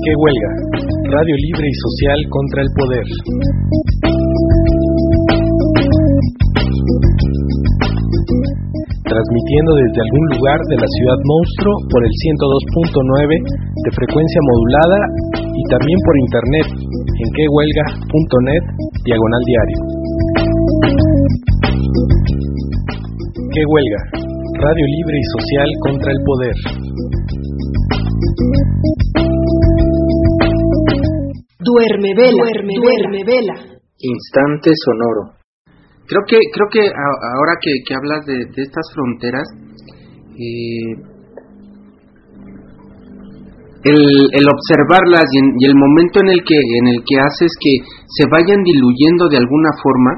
¿Qué huelga? Radio libre y social contra el poder. Transmitiendo desde algún lugar de la ciudad monstruo por el 102.9 de frecuencia modulada y también por internet en quehuelga.net/diario. ¿Qué huelga? Radio libre y social contra el poder. Duerme vela. Instante sonoro. Creo que ahora que hablas de estas fronteras, el observarlas y el momento en el que haces que se vayan diluyendo de alguna forma,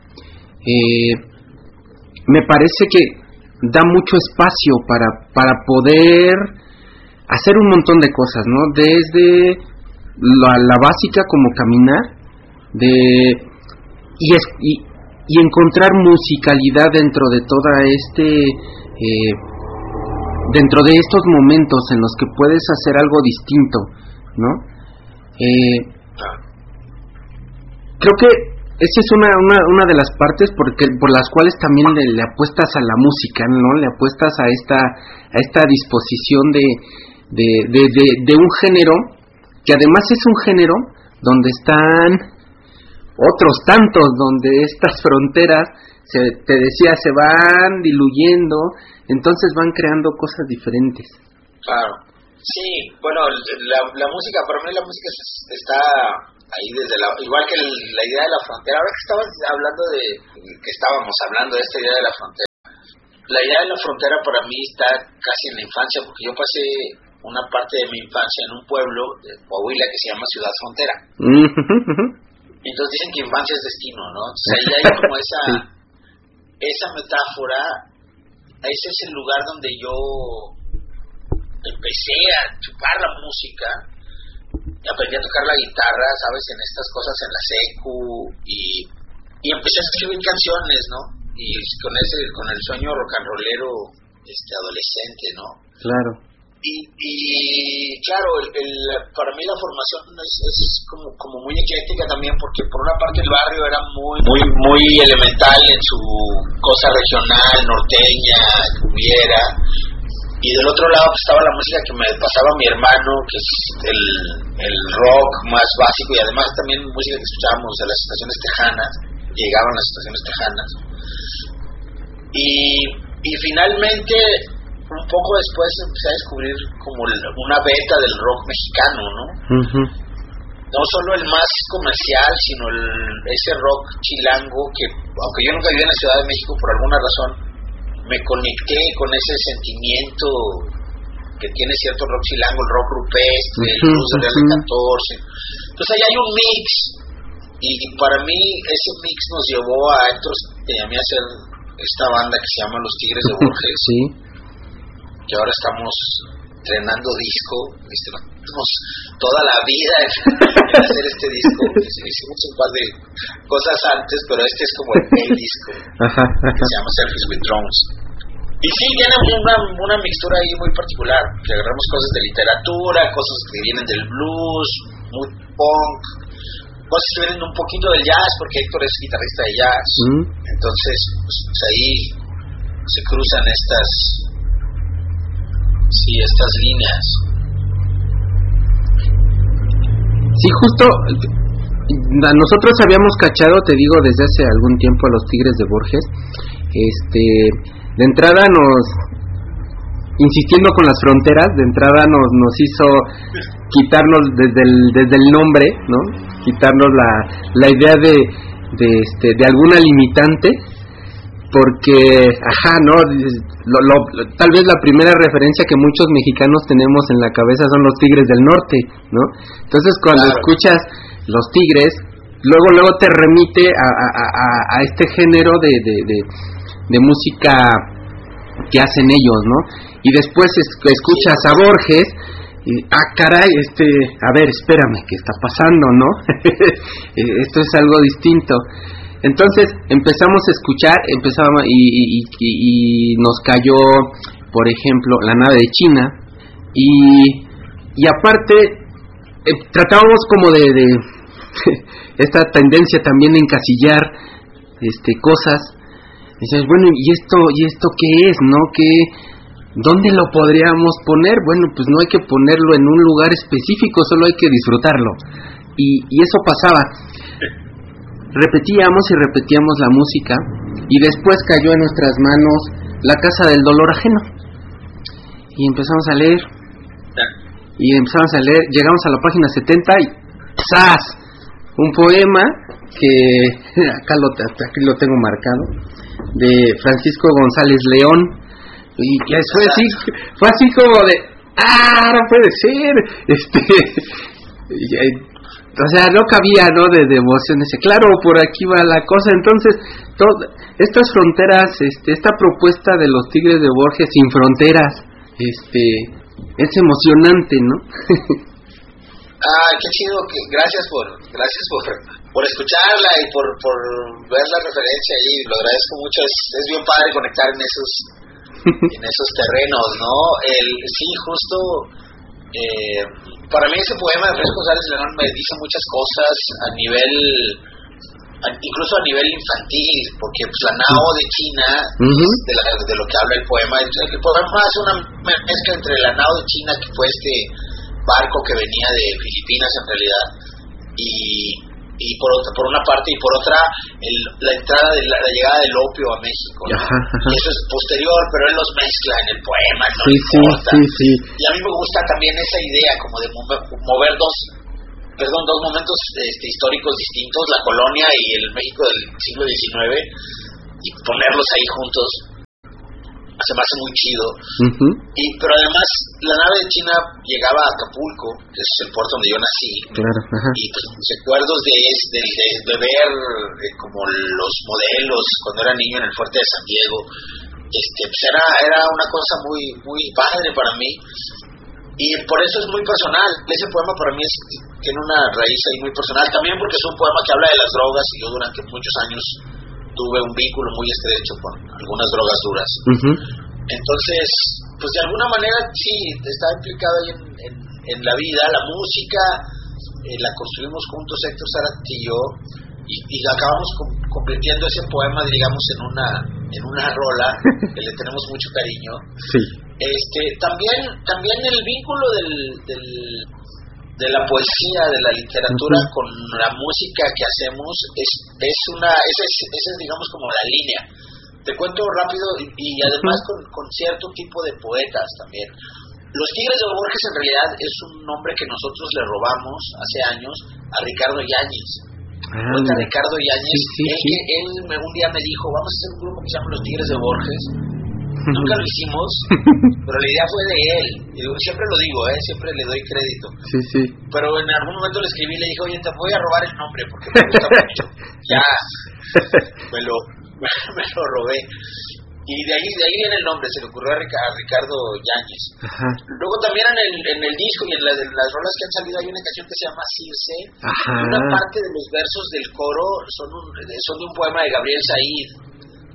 me parece que da mucho espacio para poder hacer un montón de cosas, ¿no? Desde la básica como caminar, y encontrar musicalidad dentro de dentro de estos momentos en los que puedes hacer algo distinto, ¿no? Creo que esa es una de las partes por las cuales también le apuestas a la música, ¿no? Le apuestas a esta disposición de un género que además es un género donde están otros tantos, donde estas fronteras, te decía, se van diluyendo, entonces van creando cosas diferentes. Claro, sí, bueno, la música, para mí la música está ahí desde igual que la idea de la frontera. Ahora que estábamos hablando de esta idea de la frontera, la idea de la frontera para mí está casi en la infancia, porque yo pasé una parte de mi infancia en un pueblo de Coahuila que se llama Ciudad Frontera. Entonces dicen que infancia es destino, ¿no? Entonces ahí hay como esa metáfora. Ese es el lugar donde yo empecé a chupar la música, aprendí a tocar la guitarra, ¿sabes? En estas cosas en la secu, y empecé a escribir canciones, ¿no? Y con el sueño rock and rollero adolescente, ¿no? Claro. Y claro, para mí la formación es como muy ecléctica también, porque por una parte el barrio era muy elemental en su cosa regional, norteña, que hubiera, y del otro lado pues estaba la música que me pasaba mi hermano, que es el rock más básico, y además también música que escuchábamos de las estaciones tejanas, llegaban las estaciones tejanas, y finalmente un poco después empecé a descubrir como una beta del rock mexicano, ¿no? Uh-huh. No solo el más comercial, sino ese rock chilango que, aunque yo nunca viví en la Ciudad de México por alguna razón, me conecté con ese sentimiento que tiene cierto rock chilango, el rock rupestre, el blues del Real 14. Entonces ahí hay un mix, y para mí ese mix nos llevó a Héctor y a mí a hacer esta banda que se llama Los Tigres de Borges. Sí. Que ahora estamos estrenando disco, tenemos toda la vida en hacer este disco. Hicimos un par de cosas antes, pero este es como el disco, que se llama Selfies with Drones. Y sí, tiene una mixtura ahí muy particular, que agarramos cosas de literatura, cosas que vienen del blues, muy punk, cosas que vienen un poquito del jazz, porque Héctor es guitarrista de jazz. Entonces pues ahí se cruzan estas líneas. Sí, justo nosotros habíamos cachado, te digo, desde hace algún tiempo a Los Tigres de Borges. De entrada insistiendo con las fronteras, de entrada nos hizo quitarnos desde el nombre, ¿no? Quitarnos la idea de alguna limitante, porque, ¿no? Tal vez la primera referencia que muchos mexicanos tenemos en la cabeza son los Tigres del Norte, ¿no? Entonces cuando escuchas Los Tigres, luego te remite a este género de música que hacen ellos, ¿no? Y después escuchas a Borges y, caray, a ver, espérame, ¿qué está pasando, no? Esto es algo distinto. Entonces empezamos a escuchar, y nos cayó, por ejemplo, La Nave de China, y aparte tratábamos como de esta tendencia también de encasillar cosas. Dices, bueno, ¿y esto qué es, no? ¿Dónde lo podríamos poner? Bueno, pues no hay que ponerlo en un lugar específico, solo hay que disfrutarlo. Y eso pasaba. Repetíamos y repetíamos la música, y después cayó en nuestras manos La Casa del Dolor Ajeno. Y empezamos a leer. Llegamos a la página 70 y ¡zas! Un poema que aquí lo tengo marcado, de Francisco González León, y que fue así como de no puede ser, o sea, no cabía, ¿no? De devoción, claro, por aquí va la cosa. Entonces, estas fronteras, esta propuesta de los Tigres de Borges sin fronteras, es emocionante, ¿no? Qué chido, gracias por escucharla y por ver la referencia ahí, lo agradezco mucho, es bien padre conectar en esos terrenos, ¿no? Sí, justo, para mí ese poema de Francisco González León me dice muchas cosas incluso a nivel infantil, porque pues, la Nao de China, de lo que habla el poema hace una mezcla entre la Nao de China, que fue este barco que venía de Filipinas en realidad, y por una parte, y por otra la entrada de la llegada del opio a México, ¿no? Y eso es posterior, pero él los mezcla en el poema, no importa. Sí. Y a mí me gusta también esa idea como de mover dos momentos históricos distintos, la colonia y el México del siglo XIX, y ponerlos ahí juntos. Se me hace muy chido. Pero además la nave de China llegaba a Acapulco, que es el puerto donde yo nací. Claro. Y pues recuerdos de ver como los modelos cuando era niño en el fuerte de San Diego, pues era una cosa muy muy padre para mí, y por eso es muy personal. Ese poema para mí tiene una raíz ahí muy personal, también porque es un poema que habla de las drogas, y yo durante muchos años tuve un vínculo muy estrecho con algunas drogas duras. Entonces, pues de alguna manera sí, está implicado ahí en la vida. La música la construimos juntos, Héctor Zárate y yo, y acabamos convirtiendo ese poema, digamos, en una rola que le tenemos mucho cariño. Sí. También el vínculo de la poesía, de la literatura con la música que hacemos esa es digamos como la línea. Te cuento rápido, y además con cierto tipo de poetas también. Los Tigres de Borges en realidad es un nombre que nosotros le robamos hace años a Ricardo Yáñez. Ricardo Yáñez, él un día me dijo, vamos a hacer un grupo que se llama Los Tigres de Borges. Nunca lo hicimos, pero la idea fue de él. Y siempre lo digo, siempre le doy crédito. Sí. Pero en algún momento le escribí y le dije, oye, te voy a robar el nombre porque me gusta mucho. Ya, me lo robé. Y de ahí viene el nombre, se le ocurrió a Ricardo Yáñez. Luego también en el disco y en las rolas que han salido hay una canción que se llama Circe. Y una parte de los versos del coro son de un poema de Gabriel Said.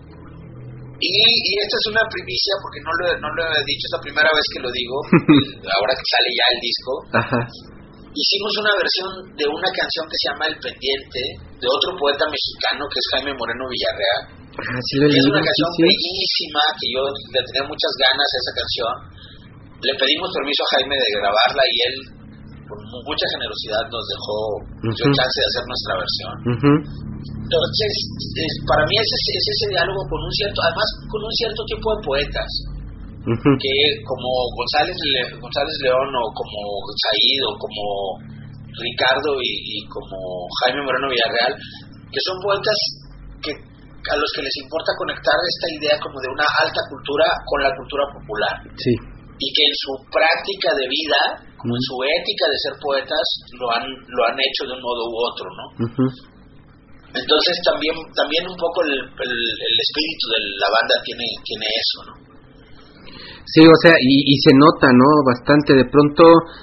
Y esta es una primicia porque no lo he dicho, es la primera vez que lo digo, ahora que sale ya el disco. Hicimos una versión de una canción que se llama El Pendiente, de otro poeta mexicano que es Jaime Moreno Villarreal. Es una canción bellísima, que yo le tenía muchas ganas a esa canción. Le pedimos permiso a Jaime de grabarla y él con mucha generosidad nos dio chance de hacer nuestra versión. Entonces, para mí es ese diálogo con un cierto tipo de poetas, que como González León, o como Said, o como Ricardo y como Jaime Moreno Villarreal, que son poetas a los que les importa conectar esta idea como de una alta cultura con la cultura popular. Sí. Y que en su práctica de vida, como en su ética de ser poetas, lo han hecho de un modo u otro, ¿no? Entonces también un poco el espíritu de la banda tiene eso, ¿no? Sí, o sea, y se nota, ¿no? Bastante. De pronto,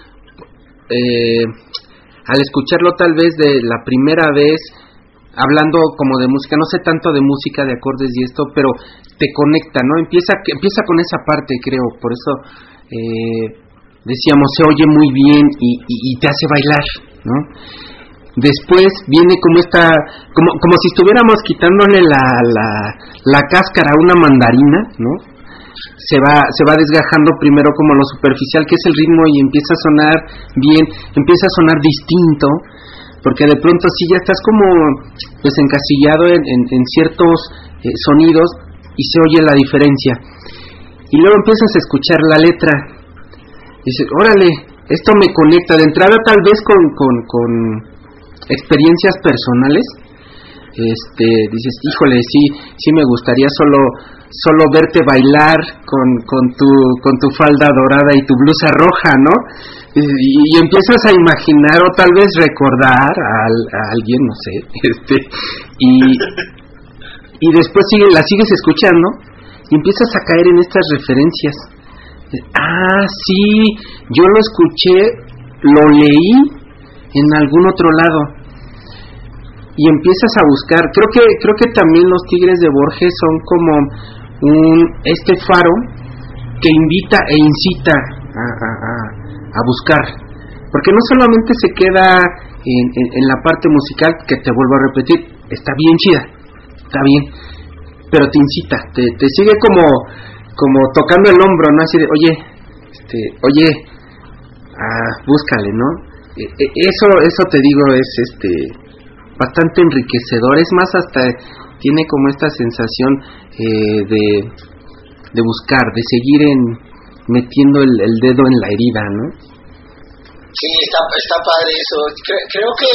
al escucharlo tal vez de la primera vez, hablando como de música, no sé tanto de música, de acordes y esto, pero te conecta, ¿no? Empieza con esa parte, creo. Por eso decíamos, se oye muy bien y te hace bailar, ¿no? Después viene como si estuviéramos quitándole la cáscara a una mandarina, ¿no? Se va desgajando primero como lo superficial que es el ritmo y empieza a sonar bien, empieza a sonar distinto, porque de pronto sí ya estás como pues encasillado en ciertos sonidos y se oye la diferencia. Y luego empiezas a escuchar la letra. Dices, órale, esto me conecta. De entrada tal vez con experiencias personales. Dices, híjole, sí me gustaría solo verte bailar con tu falda dorada y tu blusa roja, ¿no? Y empiezas a imaginar o tal vez recordar a alguien, no sé, y después la sigues escuchando y empiezas a caer en estas referencias. Sí, yo lo escuché, lo leí en algún otro lado. Y empiezas a buscar. Creo que también los Tigres de Borges son como este faro que invita e incita a buscar, porque no solamente se queda en la parte musical, que te vuelvo a repetir, está bien chida, está bien, pero te incita, te sigue como tocando el hombro, ¿no? Así de, oye, búscale, ¿no? Eso te digo, es bastante enriquecedor. Es más, hasta tiene como esta sensación de buscar, de seguir metiendo el dedo en la herida, ¿no? Sí, está padre eso. Creo que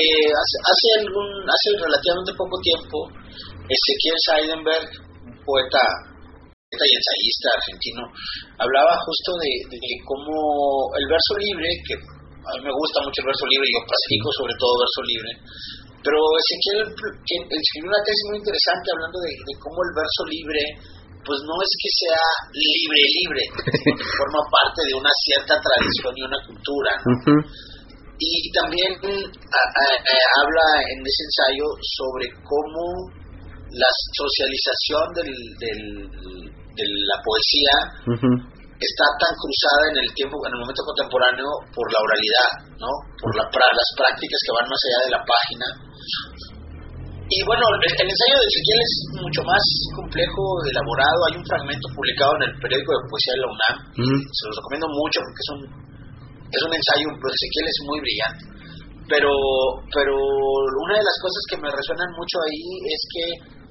hace relativamente poco tiempo Ezequiel Seidenberg, un poeta y ensayista argentino, hablaba justo de cómo el verso libre, que a mí me gusta mucho el verso libre, yo practico sobre todo verso libre, pero Ezequiel escribió una tesis muy interesante hablando de cómo el verso libre pues no es que sea libre, forma parte de una cierta tradición y una cultura, ¿no? Uh-huh. Y también habla en ese ensayo sobre cómo la socialización de la poesía uh-huh. está tan cruzada en el momento contemporáneo por la oralidad, ¿no? Por las prácticas que van más allá de la página. Y bueno, el ensayo de Ezequiel es mucho más complejo, elaborado. Hay un fragmento publicado en el periódico de poesía de la UNAM. Uh-huh. Se los recomiendo mucho porque es un ensayo, pues Ezequiel es muy brillante. Pero una de las cosas que me resuenan mucho ahí es que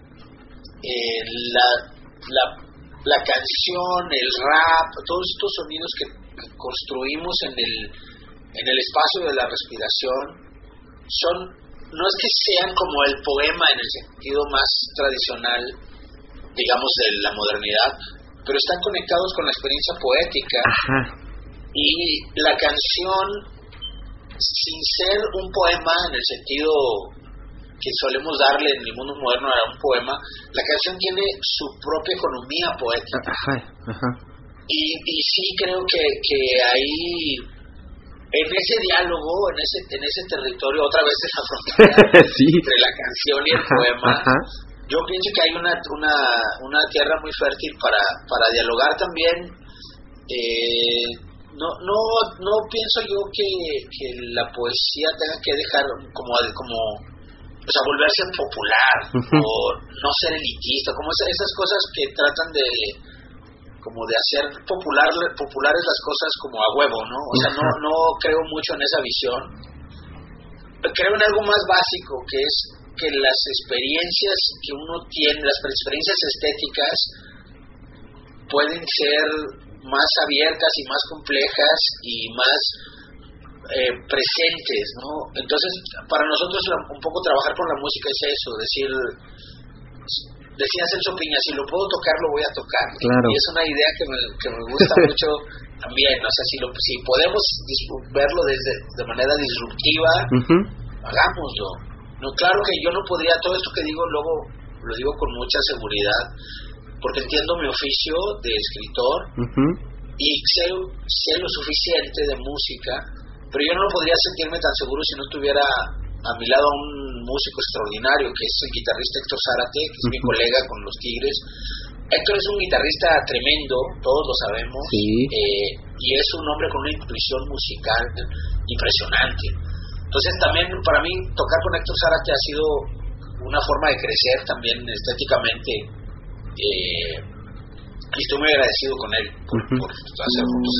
la canción, el rap, todos estos sonidos que construimos en el espacio de la respiración no es que sean como el poema en el sentido más tradicional, digamos, de la modernidad, pero están conectados con la experiencia poética. Ajá. Y la canción, sin ser un poema en el sentido que solemos darle en el mundo moderno a un poema, la canción tiene su propia economía poética. Ajá, ajá. Y sí creo que ahí, en ese diálogo, en ese territorio, otra vez de la frontera sí. entre la canción y el poema, ajá. Yo pienso que hay una tierra muy fértil para dialogar también. No pienso yo que la poesía tenga que dejar como o sea, volverse popular uh-huh. o no ser elitista, como esas cosas que tratan de hacer populares las cosas como a huevo, ¿no? O sea, no creo mucho en esa visión. Creo en algo más básico, que es que las experiencias que uno tiene, las experiencias estéticas, pueden ser más abiertas y más complejas y más presentes, ¿no? Entonces, para nosotros un poco trabajar con la música es eso, decía Celso Piña, si lo puedo tocar, lo voy a tocar. Claro. Y es una idea que me gusta mucho también, o sea, si podemos verlo de manera disruptiva, uh-huh. hagámoslo. No, claro que yo no podría, todo esto que digo luego lo digo con mucha seguridad, porque entiendo mi oficio de escritor uh-huh. y sé lo suficiente de música, pero yo no podría sentirme tan seguro si no tuviera a mi lado a un músico extraordinario que es el guitarrista Héctor Zárate, que es mi colega con los Tigres, Héctor es un guitarrista tremendo, todos lo sabemos, y es un hombre con una intuición musical impresionante. Entonces también para mí tocar con Héctor Zárate ha sido una forma de crecer también estéticamente, y estoy muy agradecido con él por hacer